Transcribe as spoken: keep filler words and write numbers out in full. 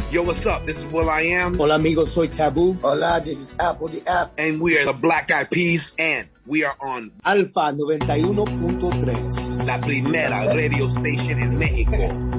Yo, what's up? This is Will I Am. Hola amigos, soy Taboo. Hola, this is Apple the App. And we are the Black Eyed Peas, and we are on Alfa noventa y uno punto tres. La primera radio station en México.